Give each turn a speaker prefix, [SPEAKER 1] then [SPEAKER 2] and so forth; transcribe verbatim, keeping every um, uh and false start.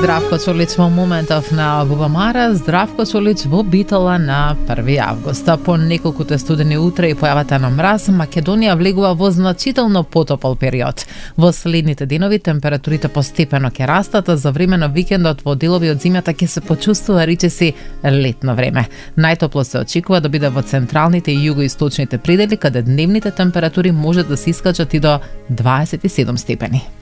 [SPEAKER 1] Здравко Чолич во моментов на Бубамара, Здравко Чолич во Битола на први август. По неколкуте студени утре и појавата на мраз, Македонија влегува во значително потопол период. Во следните денови температурите постепено ќе растат, а за време на викендот во делови од зимата ќе се почувствува речиси летно време. Најтопло се очекува да биде во централните и југоисточните предели, каде дневните температури може да се искачат и до дваесет и седум степени.